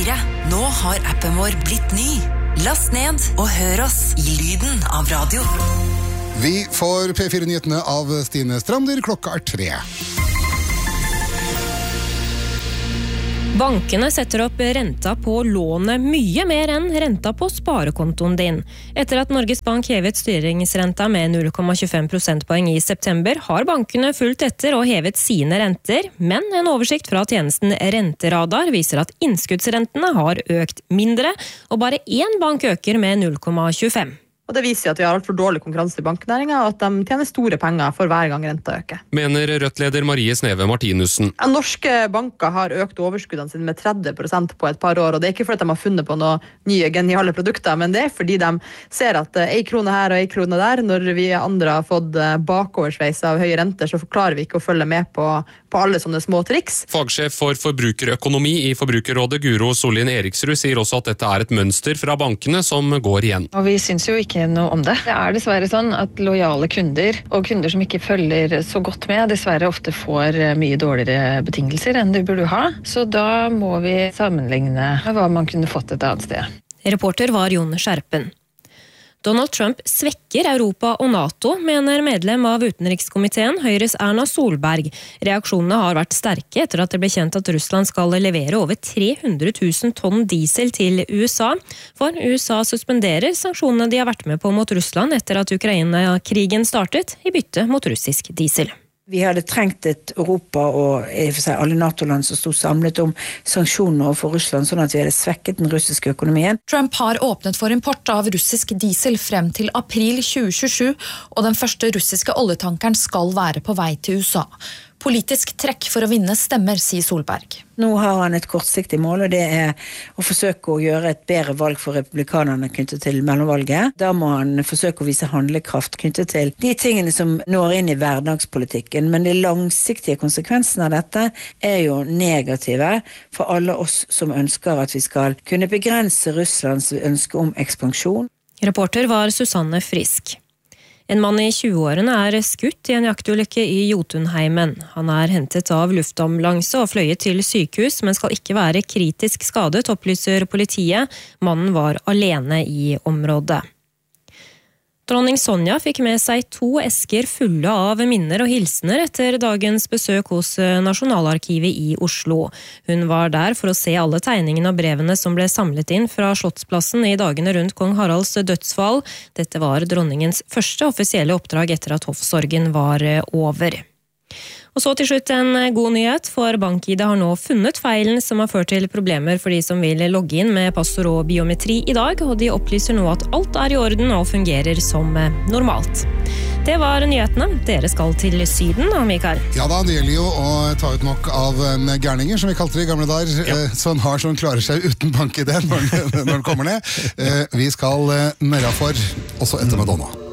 4. Nå har appen vår blitt ny. Last ned og hør oss i lyden av radio. Vi får P4-nyhetene av Stine Strander, klokka 3. Bankene setter opp renta på lånet mye mer enn renta på sparekontoen din. Etter at Norges Bank hevet styringsrenta med 0,25 prosentpoeng i september, har bankene fulgt etter og hevet sine renter, men en oversikt fra tjenesten Renteradar viser at innskuddsrentene har økt mindre, og bare én bank øker med 0,25. Og det viser at vi har alt for dårlig konkurranse i banknæringen, og at de tjener store penger for hver gang renta øker. Mener Rødt-leder Marie Sneve Martinussen. Ja, norske banker har økt overskuddene sine med 30% på et par år, og det er ikke fordi de har funnet på noen nye geniale produkter, men det er fordi de ser at en krone her og en krone der, når vi andre har fått bakoversveis av høye renter, så klarer vi ikke å følge med på alle sånne små triks. Fagsjef for forbrukerøkonomi i Forbrukerrådet, Guro Sollien Eriksrud, sier også at dette er et mønster fra bankene som går igjen. Og vi synes jo ikke noe om det. Det er dessverre sånn at lojale kunder og kunder som ikke følger så godt med, dessverre ofte får mye dårligere betingelser enn de burde ha. Så da må vi sammenligne hva man kunne fått et annet sted. Reporter var Jon Skjerpen. Donald Trump svekker Europa og NATO, mener medlem av utenrikskomiteen Høyres Erna Solberg. Reaksjonene har vært sterke etter at det ble kjent at Russland skal levere over 300 000 tonn diesel til USA. For USA suspenderer sanksjonene de har vært med på mot Russland etter at Ukraina-krigen startet, i bytte mot russisk diesel. Vi hadde trengt et Europa og alle NATO-land som stod samlet om sanksjoner overfor Russland, sånn at vi hadde svekket den russiske økonomien. Trump har åpnet for import av russisk diesel frem til april 2027, og den første russiske oljetankeren skal være på vei til USA. Politisk trekk for å vinne stemmer, sier Solberg. Nå har han et kortsiktig mål, og det er å forsøke å gjøre et bedre valg for republikanerne knyttet til mellomvalget. Da må han forsøke å vise handlekraft knyttet til de tingene som når inn i hverdagspolitikken. Men de langsiktige konsekvensene av dette er jo negative for alle oss som ønsker at vi skal kunne begrense Russlands ønske om ekspansjon. Reporter var Susanne Frisk. En mann i 20-årene er skutt i en jaktulykke i Jotunheimen. Han er hentet av luftambulanse og fløyet til sykehus, men skal ikke være kritisk skadet, opplyser politiet. Mannen var alene i området. Dronning Sonja fikk med seg 2 esker fulle av minner og hilsener etter dagens besøk hos Nasjonalarkivet i Oslo. Hun var der for å se alle tegningene og brevene som ble samlet inn fra Slottsplassen i dagene rundt kong Haralds dødsfall. Dette var dronningens første offisielle oppdrag etter at hoffsorgen var over. Og så til slutt en god nyhet, for BankID har nå funnet feilen som har ført til problemer for de som vil logge inn med passord og biometri i dag, og de opplyser nå at alt er i orden og fungerer som normalt. Det var nyhetene. Dere skal til Syden, da, Mikael? Ja da, det gjelder jo å ta ut nok av gærninger, som vi kalte det i gamle dager, ja. Sånn klarer seg uten BankID når den kommer ned. Vi skal nærmere for, også etter Madonna.